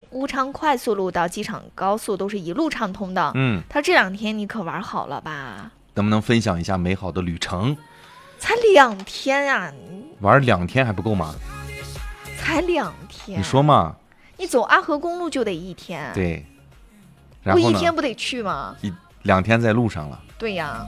乌昌快速路到机场高速都是一路畅通的。他这2天你可玩好了吧？ 能不能分享一下美好的旅程？ 才2天啊！ 玩2天还不够吗？ 才2天， 你说嘛？ 你走阿河公路就得1天。 对，然后呢？ 我1天不得去吗 ？2天在路上了。 对呀。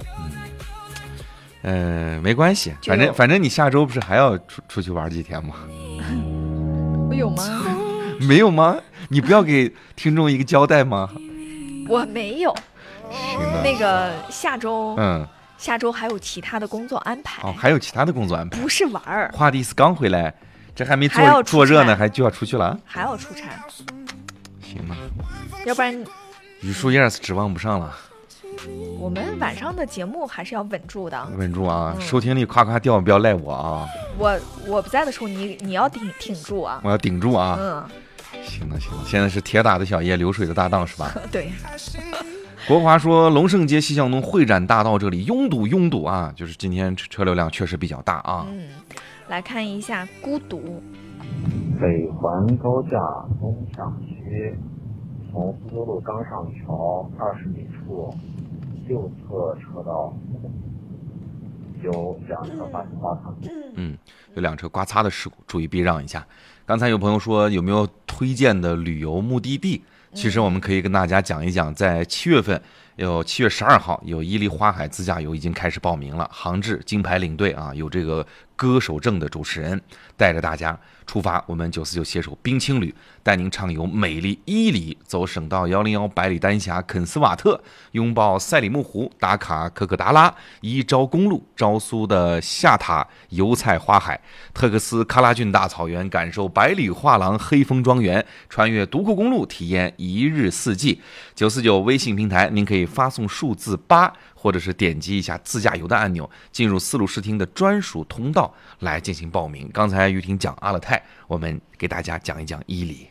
没关系，反正你下周不是还要出去玩几天吗？ 我有吗？ 没有吗？你不要给听众一个交代吗？ 我没有。 行了。 那个下周还有其他的工作安排。 还有其他的工作安排， 不是玩儿。 华迪斯刚回来，这还没做热呢，就要出去了。 还要出差。 行了。 要不然榆树叶是指望不上了。 我们晚上的节目还是要稳住的。 稳住啊！收听率夸夸掉，不要赖我啊！ 我不在的时候，你要挺住啊！ 我要顶住啊！行了，现在是铁打的小叶，流水的大档是吧？ 对。 国华说，龙胜街西向东会展大道这里拥堵啊，就是今天车流量确实比较大啊。 来看一下孤独。 北环高架东向西，从苏州路刚上桥20米处，右侧车道有2车发生刮擦。 有2车刮擦的事故，注意避让一下。刚才有朋友说有没有推荐的旅游目的地？其实我们可以跟大家讲一讲，在7月份有7月12号有伊犁花海自驾游已经开始报名了，杭志金牌领队啊，有这个歌手证的主持人带着大家出发，我们949携手冰青旅带您畅游美丽伊犁，走省道101百里丹峡肯斯瓦特，拥抱赛里木湖，打卡可可达拉，伊昭公路，昭苏的下塔，油菜花海，特克斯喀拉峻大草原，感受百里画廊黑风庄园，穿越独库公路，体验一日四季。949微信平台您可以发送数字8，或者是点击一下自驾游的按钮，进入丝路视听的专属通道来进行报名。刚才于婷讲阿勒泰，我们给大家讲一讲伊犁。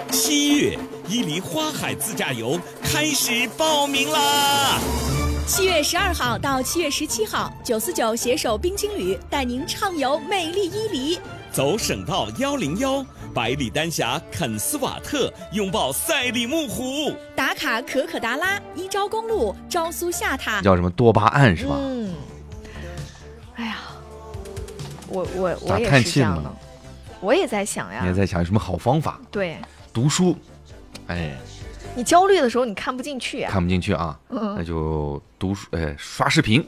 7月伊犁花海自驾游开始报名啦！7月12号到7月17号，949携手冰青旅带您畅游美丽伊犁，走省道101，百里丹峡肯斯瓦特，拥抱赛里木湖，打卡可可达拉，伊昭公路，昭苏下塔， 叫什么多巴胺是吧？ 哎呀，我也是这样的，我也在想呀。 你也在想有什么好方法？ 对， 读书， 你焦虑的时候你看不进去啊， 那就读书，刷视频，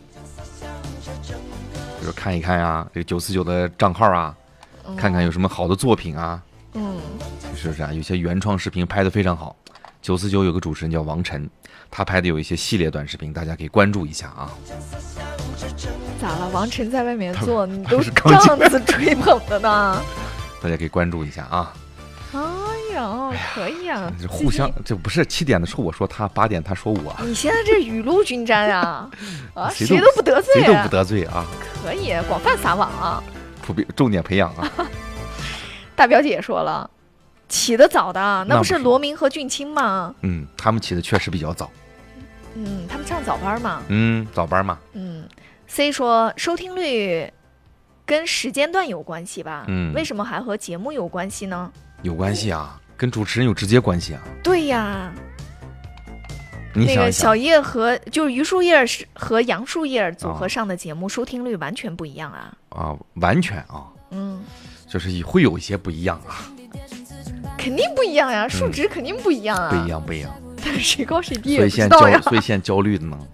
比如看一看呀，这个949的账号啊，看看有什么好的作品啊，是不是啊？有些原创视频拍得非常好。949有个主持人叫王晨，他拍的有一些系列短视频，大家可以关注一下啊。 咋了？王晨在外面做，你都是这样子吹捧的呢？ 大家可以关注一下啊。 哎呀，可以啊， 互相，这不是7点的时候我说他，8点他说我。 你现在这雨露均沾啊，谁都不得罪， 谁都不得罪啊。 可以广泛撒网啊， 重点培养啊。 大表姐说了，起得早的那不是罗明和俊清吗？ 他们起的确实比较早。 他们上早班嘛。 早班嘛。 C 说收听率跟时间段有关系吧？为什么还和节目有关系呢？有关系啊，跟主持人有直接关系啊。 对呀。 你想一想， 那个小叶就是榆树叶和杨树叶组合上的节目，收听率完全不一样啊。 完全啊。就是会有一些不一样啊。 肯定不一样呀，数值肯定不一样啊。 不一样。 但是谁高谁低也不知道呀。 所以现在焦虑的呢。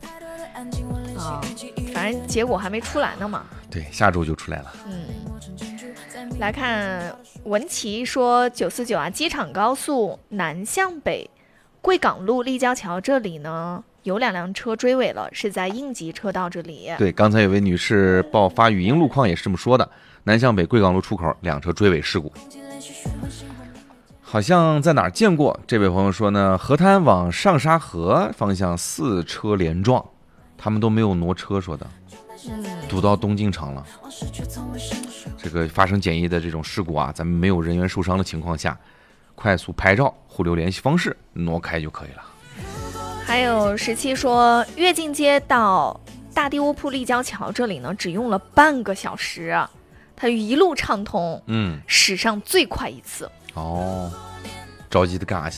反正结果还没出来呢嘛。 对，下周就出来了。 来看文琪说949啊，机场高速南向北，贵港路立交桥这里呢有2辆车追尾了，是在应急车道这里。 对，刚才有位女士发语音路况也是这么说的，南向北贵港路出口2车追尾事故。好像在哪儿见过。这位朋友说呢，河滩往上沙河方向4车连撞，他们都没有挪车，说的堵到东进场了。这个发生简易的这种事故啊，咱们没有人员受伤的情况下，快速拍照，互留联系方式，挪开就可以了。 还有17说，跃进街到大地卧铺立交桥这里呢，只用了半个小时，它一路畅通，史上最快一次。 着急的干啥